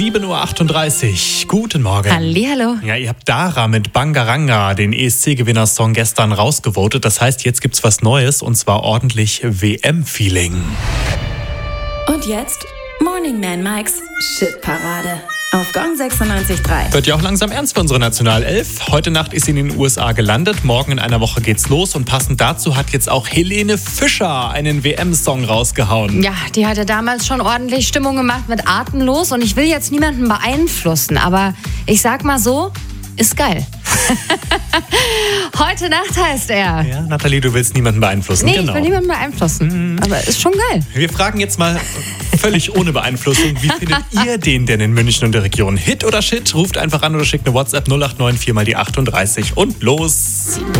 7:38 Uhr. Guten Morgen. Hallihallo. Ja, ihr habt Dara mit Bangaranga, den ESC-Gewinnersong, gestern rausgevotet. Das heißt, jetzt gibt's was Neues und zwar ordentlich WM-Feeling. Und jetzt Morning Man Mikes Shitparade auf Gong 96.3. Wird ja auch langsam ernst für unsere Nationalelf. Heute Nacht ist sie in den USA gelandet. Morgen in einer Woche geht's los. Und passend dazu hat jetzt auch Helene Fischer einen WM-Song rausgehauen. Ja, die hatte damals schon ordentlich Stimmung gemacht mit Atemlos. Und ich will jetzt niemanden beeinflussen, aber ich sag mal so, ist geil. Heute Nacht heißt er. Ja, Nathalie, du willst niemanden beeinflussen. Nee, genau. ich will niemanden beeinflussen. Aber ist schon geil. Wir fragen jetzt mal völlig ohne Beeinflussung, wie findet ihr den denn in München und der Region? Hit oder Shit? Ruft einfach an oder schickt eine WhatsApp 0894 mal die 38 und los.